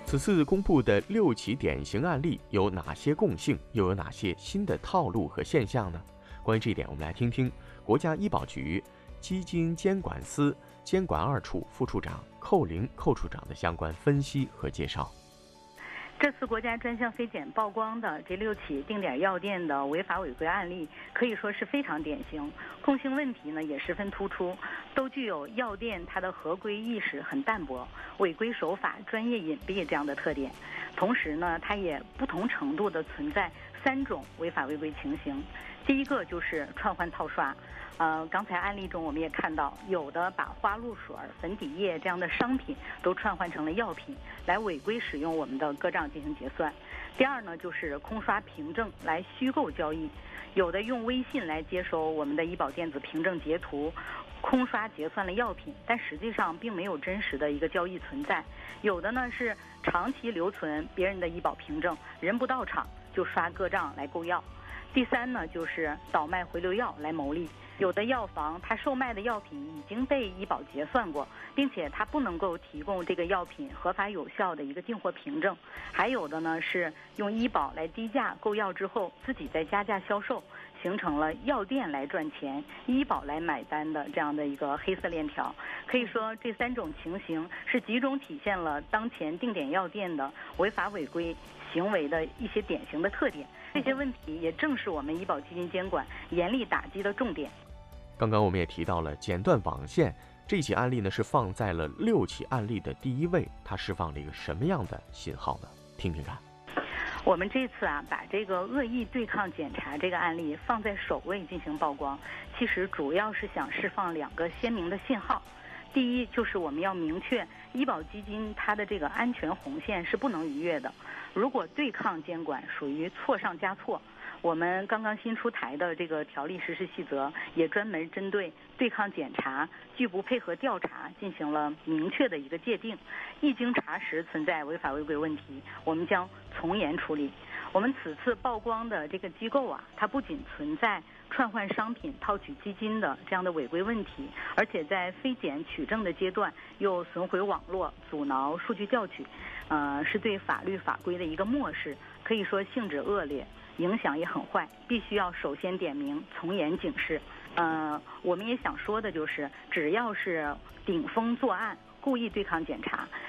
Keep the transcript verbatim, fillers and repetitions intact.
此次公布的六起典型案例有哪些共性，又有哪些新的套路和现象呢？关于这一点，我们来听听国家医保局基金监管司监管二处副处长寇林寇处长的相关分析和介绍。 这次国家专项非检曝光的这六起定点药店的违法违规案例，可以说是非常典型，共性问题呢也十分突出，都具有药店它的合规意识很淡薄，违规手法专业隐蔽这样的特点。同时呢，它也不同程度的存在三种违法违规情形。第一个就是串换套刷。呃，刚才案例中我们也看到，有的把花露水、粉底液这样的商品都串换成了药品，来违规使用我们的个账进行结算。第二呢，就是空刷凭证来虚构交易，有的用微信来接收我们的医保电子凭证截图，空刷结算了药品，但实际上并没有真实的一个交易存在。有的呢是长期留存别人的医保凭证，人不到场就刷个账来购药。第三呢，就是倒卖回流药来牟利。有的药房它售卖的药品已经被医保结算过，并且它不能够提供这个药品合法有效的一个进货凭证。还有的呢是用医保来低价购药之后，自己再加价销售，形成了药店来赚钱，医保来买单的这样的一个黑色链条。可以说这三种情形是集中体现了当前定点药店的违法违规行为的一些典型的特点。这些问题也正是我们医保基金监管严厉打击的重点。 刚刚我们也提到了剪断网线，这起案例呢是放在了六起案例的第一位，它释放了一个什么样的信号呢？听听看。 我们这次啊，把这个恶意对抗检查这个案例放在首位进行曝光，其实主要是想释放两个鲜明的信号。第一，就是我们要明确医保基金它的这个安全红线是不能逾越的。如果对抗监管属于错上加错，我们刚刚新出台的这个条例实施细则也专门针对对抗检查、拒不配合调查进行了明确的一个界定。一经查实存在违法违规问题，我们将从严处理。我们此次曝光的这个机构啊，它不仅存在串换商品套取基金的这样的违规问题，而且在非检取证的阶段又损毁网络、阻挠数据调取，呃，是对法律法规的一个漠视，可以说性质恶劣，影响也很坏，必须要首先点名，从严警示。呃，我们也想说的就是，只要是顶风作案、故意对抗检查，